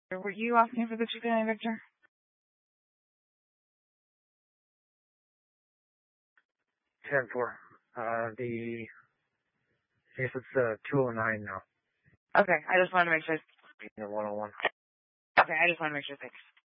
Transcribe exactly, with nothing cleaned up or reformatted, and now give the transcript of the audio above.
Were you asking for the two family Victor? ten four. Uh, the, I guess it's, uh, two oh nine now. Okay, I just wanted to make sure. one oh one. Okay, I just want to make sure. Thanks.